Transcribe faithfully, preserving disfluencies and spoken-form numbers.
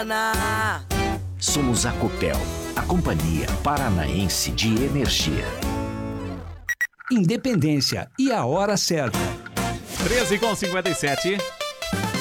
Paraná. Somos a Copel, a Companhia Paranaense de Energia. Independência e a hora certa. treze com cinquenta e sete.